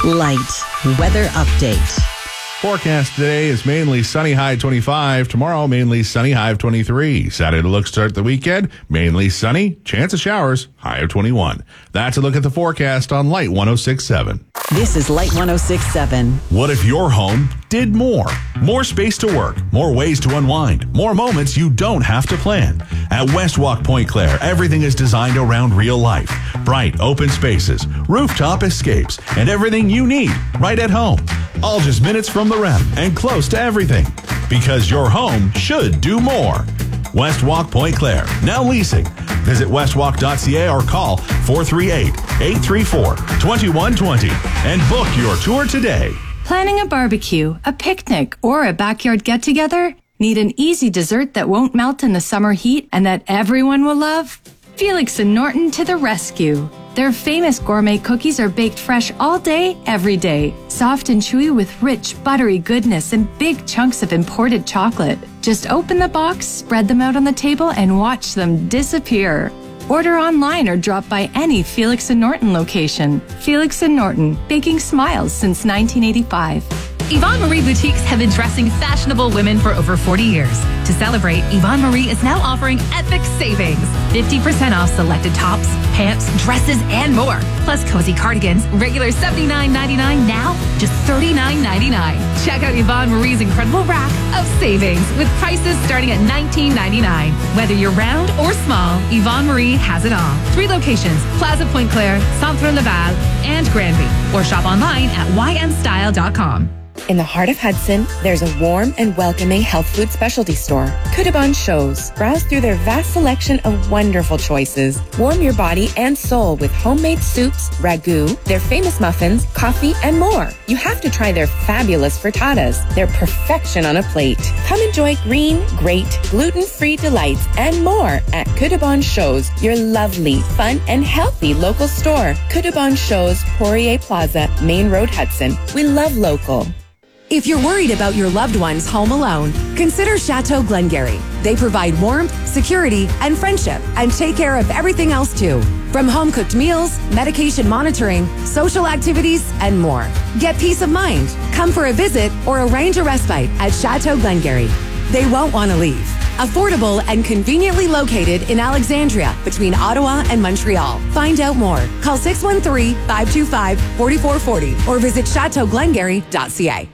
Light weather update. Forecast today is mainly sunny, high 25. Tomorrow, mainly sunny, high of 23. Saturday looks to start the weekend, mainly sunny, chance of showers, high of 21. That's a look at the forecast on Light 106.7. This is Light 106.7. What if your home did more? More space to work, more ways to unwind, more moments you don't have to plan. At Westwalk Point Claire, everything is designed around real life. Bright, open spaces, rooftop escapes, and everything you need right at home. All just minutes from the REM and close to everything. Because your home should do more. Westwalk Point Claire, now leasing. Visit westwalk.ca or call 438-834-2120 and book your tour today. Planning a barbecue, a picnic, or a backyard get-together? Need an easy dessert that won't melt in the summer heat and that everyone will love? Felix and Norton to the rescue. Their famous gourmet cookies are baked fresh all day, every day. Soft and chewy with rich, buttery goodness and big chunks of imported chocolate. Just open the box, spread them out on the table, and watch them disappear. Order online or drop by any Felix and Norton location. Felix and Norton, baking smiles since 1985. Yvonne Marie Boutiques have been dressing fashionable women for over 40 years. To celebrate, Yvonne Marie is now offering epic savings. 50% off selected tops, pants, dresses, and more. Plus cozy cardigans, regular $79.99, now just $39.99. Check out Yvonne Marie's incredible rack of savings with prices starting at $19.99. Whether you're round or small, Yvonne Marie has it all. 3 locations, Plaza Point Claire, Centre Laval, and Granby. Or shop online at ymstyle.com. In the heart of Hudson, there's a warm and welcoming health food specialty store, Kudabon Shows. Browse through their vast selection of wonderful choices. Warm your body and soul with homemade soups, ragu, their famous muffins, coffee, and more. You have to try their fabulous frittatas. They're perfection on a plate. Come enjoy green, great, gluten-free delights and more at Kudabon Shows, your lovely, fun, and healthy local store. Kudabon Shows, Poirier Plaza, Main Road, Hudson. We love local. If you're worried about your loved ones home alone, consider Chateau Glengarry. They provide warmth, security, and friendship, and take care of everything else too. From home-cooked meals, medication monitoring, social activities, and more. Get peace of mind. Come for a visit or arrange a respite at Chateau Glengarry. They won't want to leave. Affordable and conveniently located in Alexandria between Ottawa and Montreal. Find out more. Call 613-525-4440 or visit chateauglengarry.ca.